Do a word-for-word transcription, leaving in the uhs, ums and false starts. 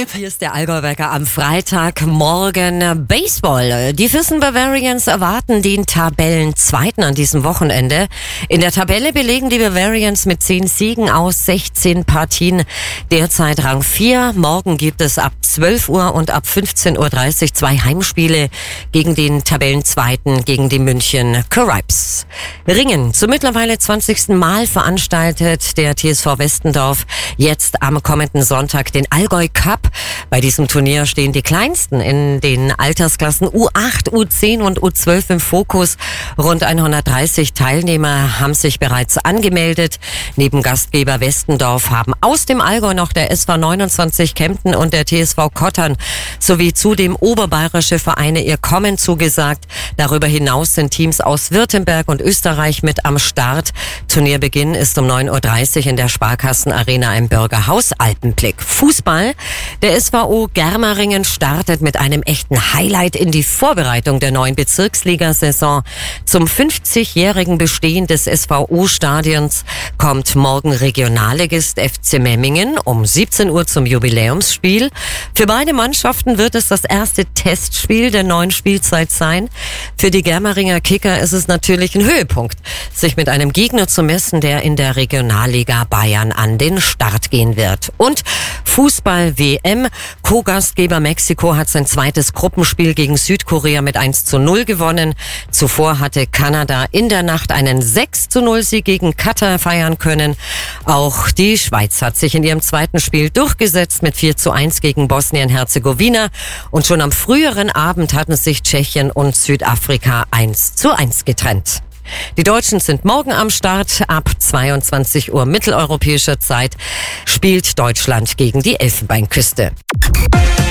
Hier ist der Allgäuwecker am Freitagmorgen. Baseball. Die Füssen Bavarians erwarten den Tabellenzweiten an diesem Wochenende. In der Tabelle belegen die Bavarians mit zehn Siegen aus sechzehn Partien derzeit Rang vier. Morgen gibt es ab zwölf Uhr und ab fünfzehn Uhr dreißig zwei Heimspiele gegen den Tabellenzweiten, gegen die München Corribes. Ringen. Zum mittlerweile zwanzigsten Mal veranstaltet der T S V Westendorf jetzt am kommenden Sonntag den Allgäu Cup. Bei diesem Turnier stehen die Kleinsten in den Altersklassen U acht, U zehn und U zwölf im Fokus. Rund hundertdreißig Teilnehmer haben sich bereits angemeldet. Neben Gastgeber Westendorf haben aus dem Allgäu noch der S V neunundzwanzig Kempten und der T S V Kottern sowie zudem oberbayerische Vereine ihr Kommen zugesagt. Darüber hinaus sind Teams aus Württemberg und Österreich mit am Start. Turnierbeginn ist um neun Uhr dreißig in der Sparkassenarena im Bürgerhaus Alpenblick. Fußball. Der S V O Germeringen startet mit einem echten Highlight in die Vorbereitung der neuen Bezirksligasaison. Zum fünfzigjährigen Bestehen des S V O-Stadions kommt morgen Regionalligist F C Memmingen um siebzehn Uhr zum Jubiläumsspiel. Für beide Mannschaften wird es das erste Testspiel der neuen Spielzeit sein. Für die Germeringer Kicker ist es natürlich ein Höhepunkt, sich mit einem Gegner zu messen, der in der Regionalliga Bayern an den Start gehen wird. Und Fußball-W M. Co-Gastgeber Mexiko hat sein zweites Gruppenspiel gegen Südkorea mit eins zu null gewonnen. Zuvor hatte Kanada in der Nacht einen sechs zu null Sieg gegen Katar feiern können. Auch die Schweiz hat sich in ihrem zweiten Spiel durchgesetzt mit vier zu eins gegen Bosnien-Herzegowina. Und schon am früheren Abend hatten sich Tschechien und Südafrika eins zu eins getrennt. Die Deutschen sind morgen am Start. Ab zweiundzwanzig Uhr mitteleuropäischer Zeit spielt Deutschland gegen die Elfenbeinküste.